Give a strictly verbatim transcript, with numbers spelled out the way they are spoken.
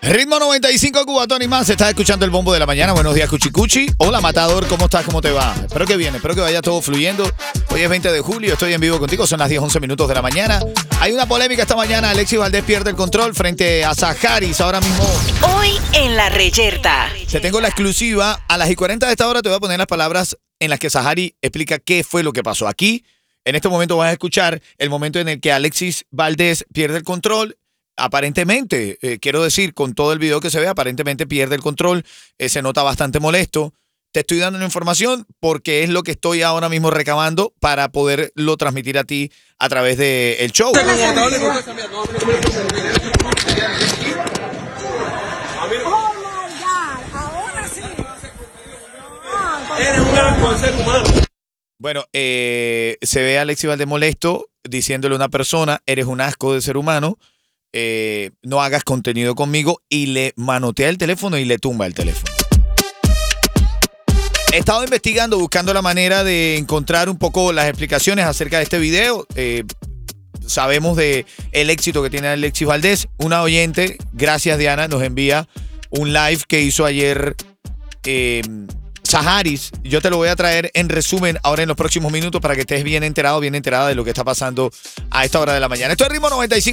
Ritmo noventa y cinco, Cubatón y más. Estás escuchando el bombo de la mañana. Buenos días, Cuchicuchi. Hola, Matador. ¿Cómo estás? ¿Cómo te va? Espero que bien. Espero que vaya todo fluyendo. Hoy es veinte de julio. Estoy en vivo contigo. Son las diez once minutos de la mañana. Hay una polémica esta mañana. Alexis Valdés pierde el control frente a Saharis. Ahora mismo. Hoy en La Reyerta. Te tengo la exclusiva. A las y cuarenta de esta hora te voy a poner las palabras en las que Sahari explica qué fue lo que pasó. Aquí, en este momento, vas a escuchar el momento en el que Alexis Valdés pierde el control. Aparentemente, eh, quiero decir, con todo el video que se ve, aparentemente pierde el control, eh, se nota bastante molesto. Te estoy dando la información porque es lo que estoy ahora mismo recabando para poderlo transmitir a ti a través del show. Oh my God, ahora sí. Eres un asco de ser humano. Bueno, eh, se ve a Alexis Valdés molesto diciéndole a una persona, eres un asco de ser humano. Eh, no hagas contenido conmigo, y le manotea el teléfono y le tumba el teléfono. He estado investigando, buscando la manera de encontrar un poco las explicaciones acerca de este video. Eh, sabemos de el éxito que tiene Alexis Valdés. Una oyente, gracias Diana, nos envía un live que hizo ayer eh, Saharis. Yo te lo voy a traer en resumen ahora en los próximos minutos para que estés bien enterado, bien enterada de lo que está pasando a esta hora de la mañana. Esto es Ritmo noventa y cinco.